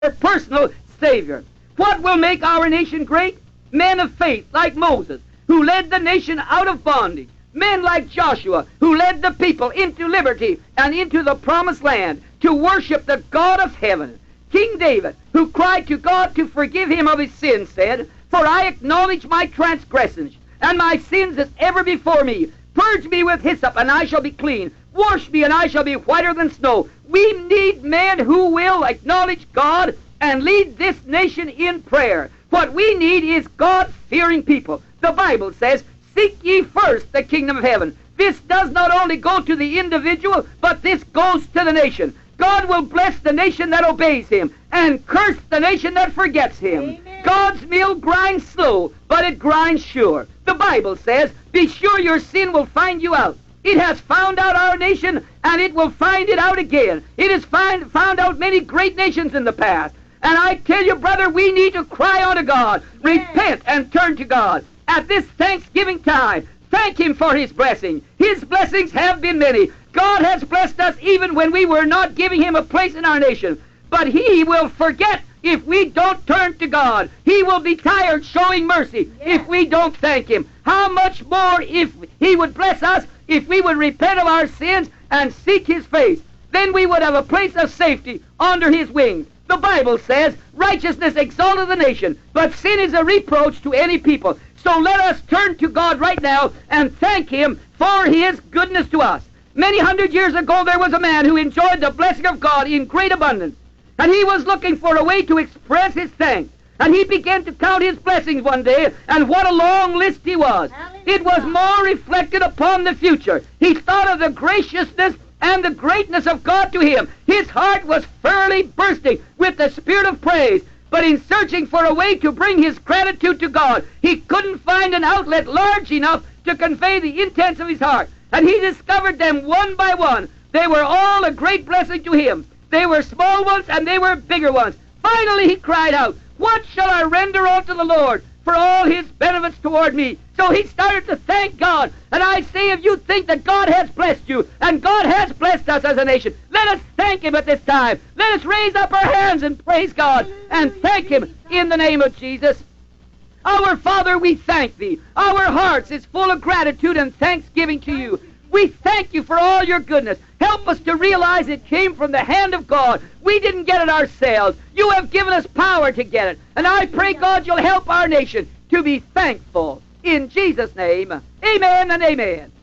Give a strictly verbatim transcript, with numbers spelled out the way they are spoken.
personal Savior. What will make our nation great? Men of faith like Moses, who led the nation out of bondage. Men like Joshua, who led the people into liberty and into the promised land to worship the God of heaven. King David, who cried to God to forgive him of his sins, said, "For I acknowledge my transgressions, and my sins is ever before me. Purge me with hyssop, and I shall be clean. Wash me, and I shall be whiter than snow." We need men who will acknowledge God and lead this nation in prayer. What we need is God-fearing people. The Bible says, "Seek ye first the kingdom of heaven." This does not only go to the individual, but this goes to the nation. God will bless the nation that obeys him and curse the nation that forgets him. Amen. God's mill grinds slow, but it grinds sure. The Bible says, "Be sure your sin will find you out." It has found out our nation, and it will find it out again. It has find, found out many great nations in the past. And I tell you, brother, we need to cry unto God, Yes. repent, and turn to God. At this Thanksgiving time, thank him for his blessing. His blessings have been many. God has blessed us even when we were not giving him a place in our nation. But he will forget if we don't turn to God. He will be tired showing mercy Yes. if we don't thank him. How much more if he would bless us if we would repent of our sins and seek his face. Then we would have a place of safety under his wings. The Bible says, "Righteousness exalteth the nation, but sin is a reproach to any people." So let us turn to God right now and thank him for his goodness to us. Many hundred years ago, there was a man who enjoyed the blessing of God in great abundance, and he was looking for a way to express his thanks. And he began to count his blessings one day, and what a long list he was. Hallelujah. It was more reflected upon the future. He thought of the graciousness and the greatness of God to him. His heart was fairly bursting with the spirit of praise. But in searching for a way to bring his gratitude to God, he couldn't find an outlet large enough to convey the intents of his heart. And he discovered them one by one. They were all a great blessing to him. They were small ones and they were bigger ones. Finally he cried out, "What shall I render unto the Lord for all his benefits toward me?" So he started to thank God. And I say, if you think that God has blessed you, and God has blessed us as a nation, let us thank him at this time. Let us raise up our hands and praise God and thank him in the name of Jesus. Our Father, we thank thee. Our hearts is full of gratitude and thanksgiving to you. We thank you for all your goodness. Help us to realize it came from the hand of God. We didn't get it ourselves. You have given us power to get it. And I pray, God, you'll help our nation to be thankful. In Jesus' name, amen and amen.